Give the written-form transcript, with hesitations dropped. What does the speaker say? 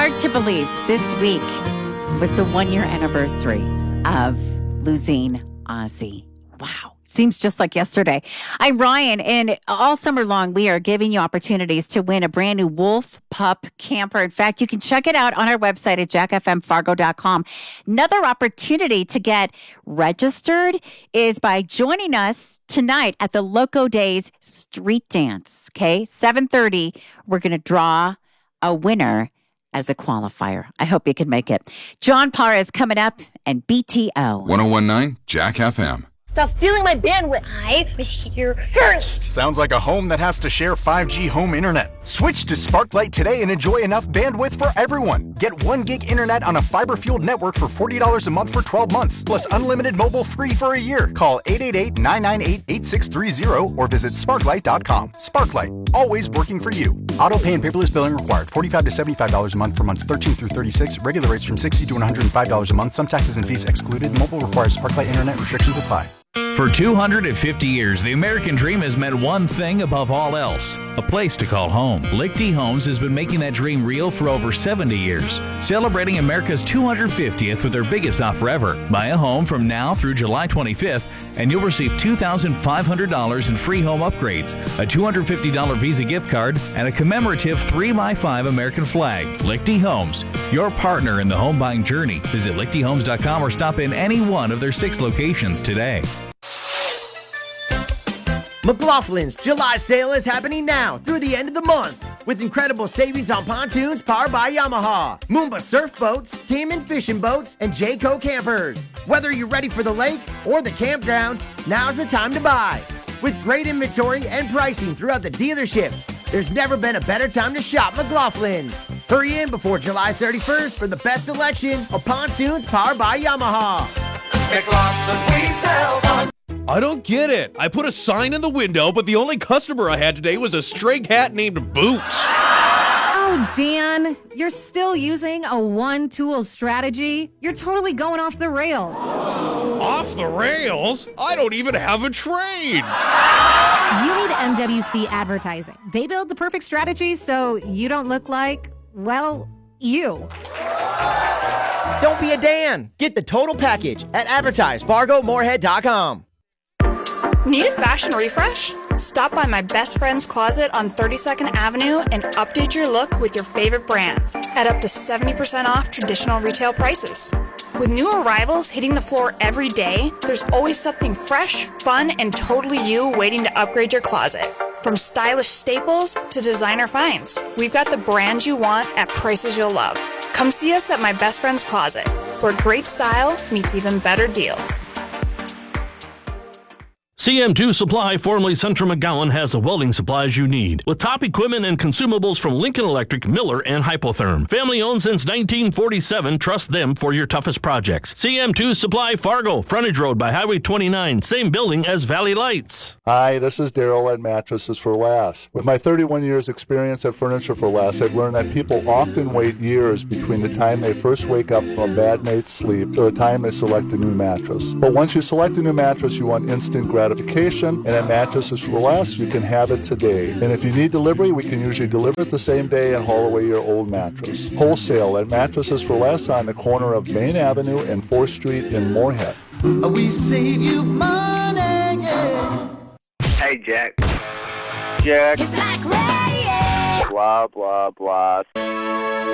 Hard to believe this week was the 1-year anniversary of losing Ozzy. Wow. Seems just like yesterday. I'm Ryan, and all summer long, we are giving you opportunities to win a brand new Wolf Pup camper. In fact, you can check it out on our website at jackfmfargo.com. Another opportunity to get registered is by joining us tonight at the Loco Days Street Dance. Okay, 7:30, we're going to draw a winner as a qualifier. I hope you can make it. John Parr is coming up, and BTO. 101.9 Jack FM. Stop stealing my bandwidth. I was here first. Sounds like a home that has to share 5G home internet. Switch to Sparklight today and enjoy enough bandwidth for everyone. Get 1 gig internet on a fiber-fueled network for $40 a month for 12 months, plus unlimited mobile free for a year. Call 888-998-8630 or visit sparklight.com. Sparklight, always working for you. Auto pay and paperless billing required. $45 to $75 a month for months 13 through 36. Regular rates from $60 to $105 a month. Some taxes and fees excluded. Mobile requires Sparklight internet. Restrictions apply. For 250 years, the American dream has meant one thing above all else: a place to call home. Lichty Homes has been making that dream real for over 70 years, celebrating America's 250th with their biggest offer ever. Buy a home from now through July 25th, and you'll receive $2,500 in free home upgrades, a $250 Visa gift card, and a commemorative 3x5 American flag. Lichty Homes, your partner in the home buying journey. Visit lichtyhomes.com or stop in any one of their 6 locations today. McLaughlin's July sale is happening now through the end of the month with incredible savings on pontoons powered by Yamaha, Moomba surf boats, Cayman fishing boats, and Jayco campers. Whether you're ready for the lake or the campground, now's the time to buy. With great inventory and pricing throughout the dealership, there's never been a better time to shop McLaughlin's. Hurry in before July 31st for the best selection of pontoons powered by Yamaha. McLaughlin's, we sell one. I don't get it. I put a sign in the window, but the only customer I had today was a stray cat named Boots. Oh, Dan, you're still using a one-tool strategy? You're totally going off the rails. Off the rails? I don't even have a trade. You need MWC advertising. They build the perfect strategy so you don't look like, well, you. Don't be a Dan. Get the total package at advertisefargomorehead.com. Need a fashion refresh? Stop by my best friend's closet on 32nd Avenue and update your look with your favorite brands at up to 70% off traditional retail prices. With new arrivals hitting the floor every day, there's always something fresh, fun, and totally you waiting to upgrade your closet. From stylish staples to designer finds, we've got the brands you want at prices you'll love. Come see us at my best friend's closet, where great style meets even better deals. CM2 Supply, formerly Central McGowan, has the welding supplies you need, with top equipment and consumables from Lincoln Electric, Miller, and Hypotherm. Family owned since 1947, trust them for your toughest projects. CM2 Supply, Fargo, frontage road by Highway 29, same building as Valley Lights. Hi, this is Daryl at Mattresses for Less. With my 31 years experience at Furniture for Less, I've learned that people often wait years between the time they first wake up from a bad night's sleep to the time they select a new mattress. But once you select a new mattress, you want instant gratification, and at Mattresses for Less, you can have it today. And if you need delivery, we can usually deliver it the same day and haul away your old mattress. Wholesale at Mattresses for Less on the corner of Main Avenue and 4th Street in Moorhead. We save you money, yeah. Hey, Jack. Jack. It's like rain. Blah, blah, blah.